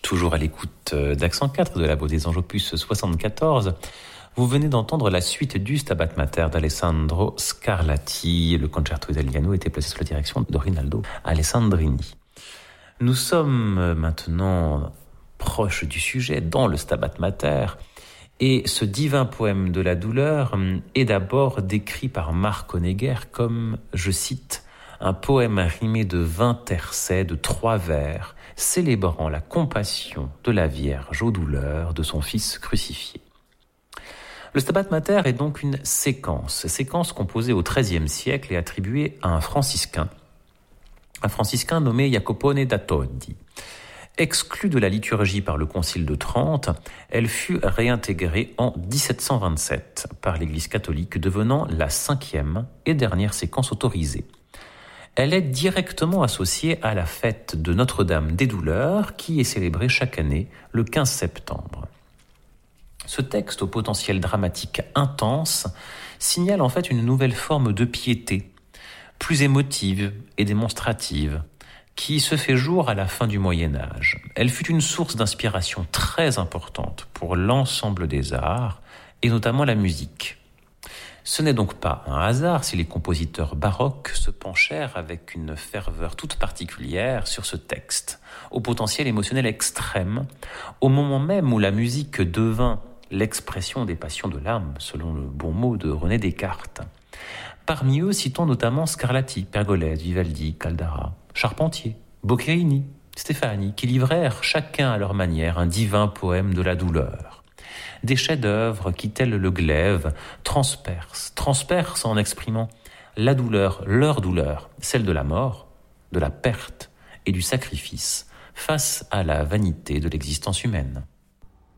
Toujours à l'écoute d'Accent 4 de la Voix des Anges opus 74, vous venez d'entendre la suite du Stabat Mater d'Alessandro Scarlatti. Le concerto italiano était placé sous la direction de Rinaldo Alessandrini. Nous sommes maintenant proches du sujet, dans le Stabat Mater, et ce divin poème de la douleur est d'abord décrit par Marc Honegger comme, je cite, un poème rimé de 20 tercets de 3 vers, célébrant la compassion de la Vierge aux douleurs de son Fils crucifié. Le Stabat Mater est donc une séquence composée au XIIIe siècle et attribuée à un franciscain nommé Jacopone da Todi. Exclue de la liturgie par le Concile de Trente, elle fut réintégrée en 1727 par l'Église catholique, devenant la 5e et dernière séquence autorisée. Elle est directement associée à la fête de Notre-Dame des Douleurs, qui est célébrée chaque année le 15 septembre. Ce texte au potentiel dramatique intense signale en fait une nouvelle forme de piété, plus émotive et démonstrative, qui se fait jour à la fin du Moyen-Âge. Elle fut une source d'inspiration très importante pour l'ensemble des arts, et notamment la musique. Ce n'est donc pas un hasard si les compositeurs baroques se penchèrent avec une ferveur toute particulière sur ce texte, au potentiel émotionnel extrême, au moment même où la musique devint l'expression des passions de l'âme, selon le bon mot de René Descartes. Parmi eux, citons notamment Scarlatti, Pergolèse, Vivaldi, Caldara, Charpentier, Boccherini, Stefani, qui livrèrent chacun à leur manière un divin poème de la douleur. Des chefs-d'œuvre qui, tel le glaive, transpercent en exprimant la douleur, leur douleur, celle de la mort, de la perte et du sacrifice, face à la vanité de l'existence humaine.